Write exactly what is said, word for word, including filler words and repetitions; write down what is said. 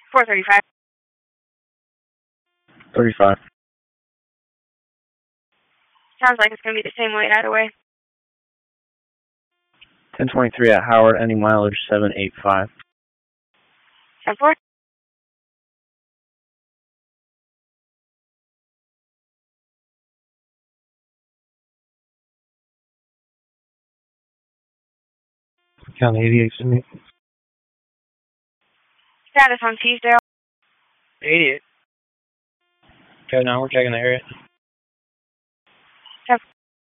four thirty-five. thirty-five. Sounds like it's going to be the same way either way. ten twenty-three at Howard, ending mileage seven eight five. ten four. Count eighty-eight to me. Status on Teasdale. eighty-eight. Okay, now we're checking the area.